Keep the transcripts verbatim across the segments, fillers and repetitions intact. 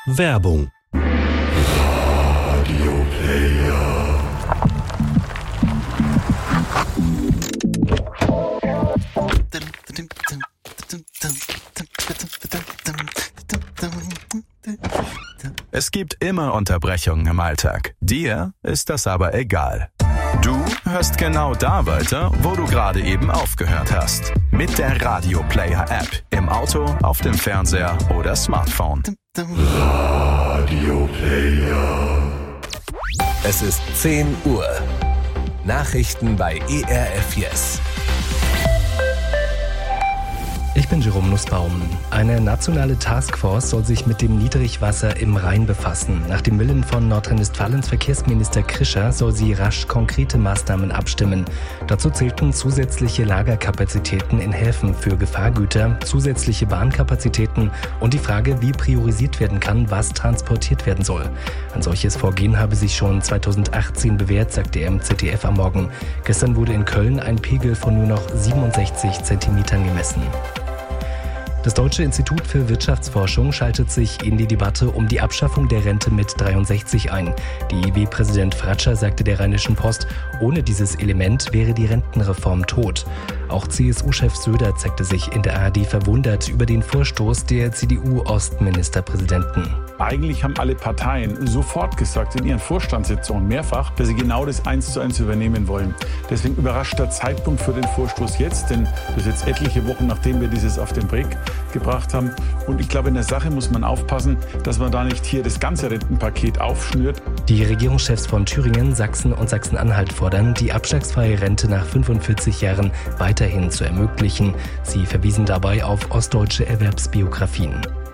Werbung. Es gibt immer Unterbrechungen im Alltag. Dir ist das aber egal. Du hörst genau da weiter, wo du gerade eben aufgehört hast. Mit der Radio Player App. Im Auto, auf dem Fernseher oder Smartphone. Radio Player. Es ist zehn Uhr. Nachrichten bei E R F Yes. Ich bin Jerome Nussbaum. Eine nationale Taskforce soll sich mit dem Niedrigwasser im Rhein befassen. Nach dem Willen von Nordrhein-Westfalens Verkehrsminister Krischer soll sie rasch konkrete Maßnahmen abstimmen. Dazu zählten zusätzliche Lagerkapazitäten in Häfen für Gefahrgüter, zusätzliche Bahnkapazitäten und die Frage, wie priorisiert werden kann, was transportiert werden soll. Ein solches Vorgehen habe sich schon zweitausendachtzehn bewährt, sagte er im Z D F am Morgen. Gestern wurde in Köln ein Pegel von nur noch siebenundsechzig Zentimetern gemessen. Das Deutsche Institut für Wirtschaftsforschung schaltet sich in die Debatte um die Abschaffung der Rente mit dreiundsechzig ein. D I W-Präsident Fratscher sagte der Rheinischen Post, ohne dieses Element wäre die Rentenreform tot. Auch C S U-Chef Söder zeigte sich in der A R D verwundert über den Vorstoß der C D U-Ostministerpräsidenten. Eigentlich haben alle Parteien sofort gesagt in ihren Vorstandssitzungen mehrfach, dass sie genau das eins zu eins übernehmen wollen. Deswegen überrascht der Zeitpunkt für den Vorstoß jetzt, denn das ist jetzt etliche Wochen, nachdem wir dieses auf den Weg gebracht haben. Und ich glaube, in der Sache muss man aufpassen, dass man da nicht hier das ganze Rentenpaket aufschnürt. Die Regierungschefs von Thüringen, Sachsen und Sachsen-Anhalt fordern, die abschlagsfreie Rente nach fünfundvierzig Jahren weiterhin zu ermöglichen. Sie verwiesen dabei auf ostdeutsche Erwerbsbiografien.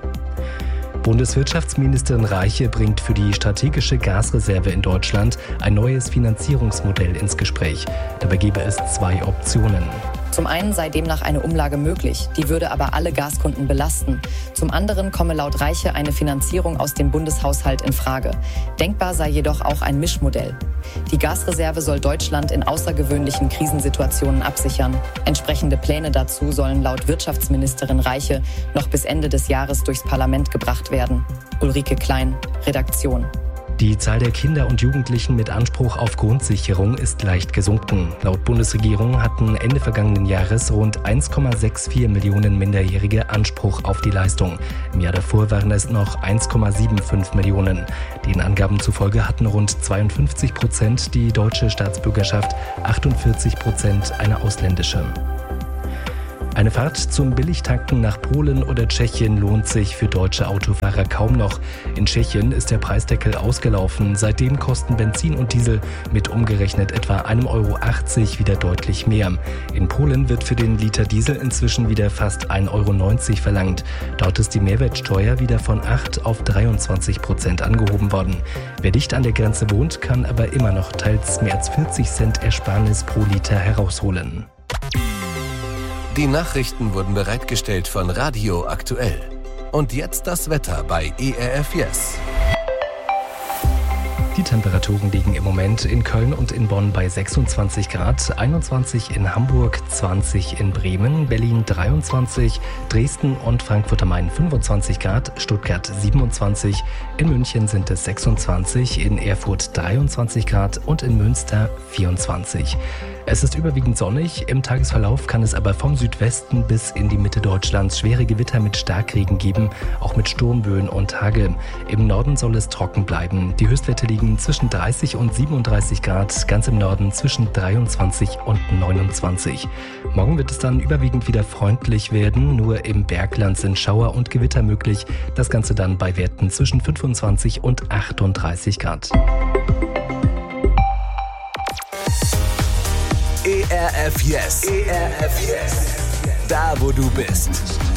Bundeswirtschaftsministerin Reiche bringt für die strategische Gasreserve in Deutschland ein neues Finanzierungsmodell ins Gespräch. Dabei gäbe es zwei Optionen. Zum einen sei demnach eine Umlage möglich, die würde aber alle Gaskunden belasten. Zum anderen komme laut Reiche eine Finanzierung aus dem Bundeshaushalt in Frage. Denkbar sei jedoch auch ein Mischmodell. Die Gasreserve soll Deutschland in außergewöhnlichen Krisensituationen absichern. Entsprechende Pläne dazu sollen laut Wirtschaftsministerin Reiche noch bis Ende des Jahres durchs Parlament gebracht werden. Ulrike Klein, Redaktion. Die Zahl der Kinder und Jugendlichen mit Anspruch auf Grundsicherung ist leicht gesunken. Laut Bundesregierung hatten Ende vergangenen Jahres rund eins Komma vierundsechzig Millionen Minderjährige Anspruch auf die Leistung. Im Jahr davor waren es noch eins Komma fünfundsiebzig Millionen. Den Angaben zufolge hatten rund zweiundfünfzig Prozent die deutsche Staatsbürgerschaft, achtundvierzig Prozent eine ausländische. Eine Fahrt zum Billigtanken nach Polen oder Tschechien lohnt sich für deutsche Autofahrer kaum noch. In Tschechien ist der Preisdeckel ausgelaufen. Seitdem kosten Benzin und Diesel mit umgerechnet etwa ein Euro achtzig wieder deutlich mehr. In Polen wird für den Liter Diesel inzwischen wieder fast ein Euro neunzig verlangt. Dort ist die Mehrwertsteuer wieder von acht auf dreiundzwanzig Prozent angehoben worden. Wer dicht an der Grenze wohnt, kann aber immer noch teils mehr als vierzig Cent Ersparnis pro Liter herausholen. Die Nachrichten wurden bereitgestellt von Radio Aktuell. Und jetzt das Wetter bei E R F Yes. Die Temperaturen liegen im Moment in Köln und in Bonn bei sechsundzwanzig Grad, einundzwanzig in Hamburg, zwanzig in Bremen, Berlin dreiundzwanzig, Dresden und Frankfurt am Main fünfundzwanzig Grad, Stuttgart siebenundzwanzig, in München sind es sechsundzwanzig, in Erfurt dreiundzwanzig Grad und in Münster vierundzwanzig. Es ist überwiegend sonnig, im Tagesverlauf kann es aber vom Südwesten bis in die Mitte Deutschlands schwere Gewitter mit Starkregen geben, auch mit Sturmböen und Hagel. Im Norden soll es trocken bleiben. Die Höchstwerte liegen zwischen dreißig und siebenunddreißig Grad, ganz im Norden zwischen dreiundzwanzig und neunundzwanzig. Morgen wird es dann überwiegend wieder freundlich werden, nur im Bergland sind Schauer und Gewitter möglich. Das Ganze dann bei Werten zwischen fünfundzwanzig und achtunddreißig Grad. E R F Yes. E R F Yes. Da, wo du bist.